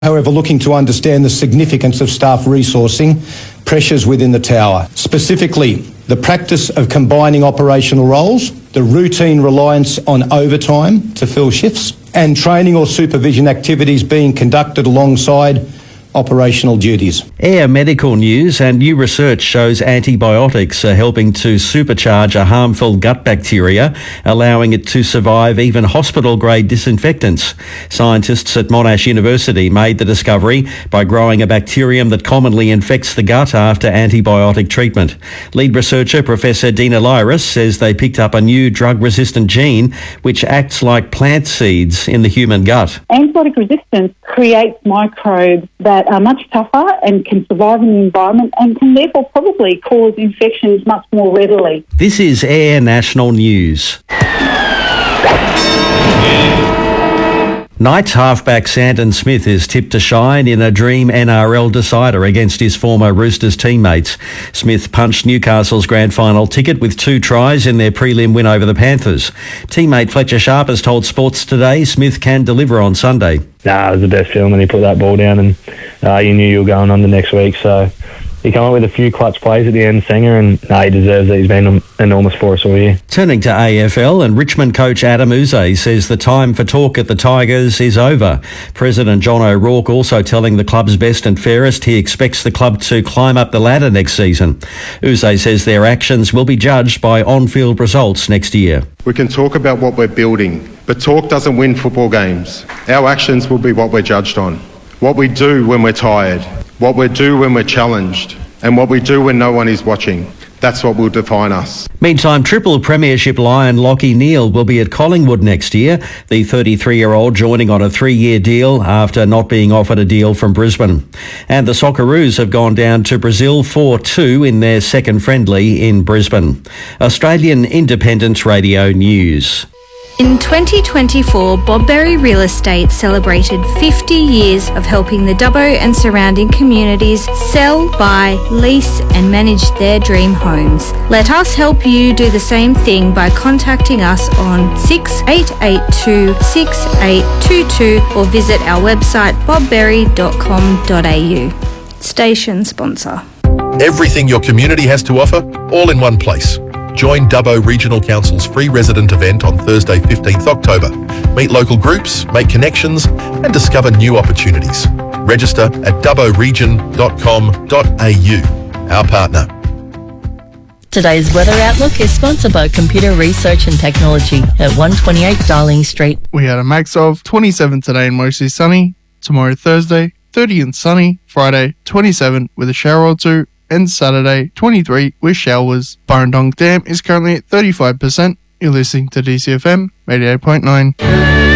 However, looking to understand the significance of staff resourcing pressures within the tower, specifically the practice of combining operational roles, the routine reliance on overtime to fill shifts, and training or supervision activities being conducted alongside operational duties. Air medical news and new research shows antibiotics are helping to supercharge a harmful gut bacteria, allowing it to survive even hospital-grade disinfectants. Scientists at Monash University made the discovery by growing a bacterium that commonly infects the gut after antibiotic treatment. Lead researcher Professor Dina Lyris says they picked up a new drug-resistant gene which acts like plant seeds in the human gut. Antibiotic resistance creates microbes that are much tougher and can survive in the environment and can therefore probably cause infections much more readily. This is Air National News. Knights halfback Sandon Smith is tipped to shine in a dream NRL decider against his former Roosters teammates. Smith punched Newcastle's grand final ticket with 2 tries in their prelim win over the Panthers. Teammate Fletcher Sharp has told Sports Today Smith can deliver on Sunday. It was the best feeling when he put that ball down and you knew you were going on the next week. So he came up with a few clutch plays at the end, Sanger, and he deserves it. He's been enormous for us all year. Turning to AFL, and Richmond coach Adam Uze says the time for talk at the Tigers is over. President John O'Rourke also telling the club's best and fairest he expects the club to climb up the ladder next season. Uze says their actions will be judged by on-field results next year. We can talk about what we're building, but talk doesn't win football games. Our actions will be what we're judged on. What we do when we're tired, what we do when we're challenged, and what we do when no one is watching. That's what will define us. Meantime, triple premiership lion Lachie Neale will be at Collingwood next year. The 33-year-old joining on a 3-year deal after not being offered a deal from Brisbane. And the Socceroos have gone down to Brazil 4-2 in their second friendly in Brisbane. Australian Independent Radio News. In 2024, Bob Berry Real Estate celebrated 50 years of helping the Dubbo and surrounding communities sell, buy, lease and manage their dream homes. Let us help you do the same thing by contacting us on 6882 6822 or visit our website bobberry.com.au. Station sponsor. Everything your community has to offer, all in one place. Join Dubbo Regional Council's free resident event on Thursday 15th October. Meet local groups, make connections and discover new opportunities. Register at dubboregion.com.au, our partner. Today's weather outlook is sponsored by Computer Research and Technology at 128 Darling Street. We had a max of 27 today and mostly sunny. Tomorrow Thursday, 30 and sunny. Friday, 27 with a shower or two. And Saturday, 23 with showers. Burrendong Dam is currently at 35%. You're listening to DCFM 88.9.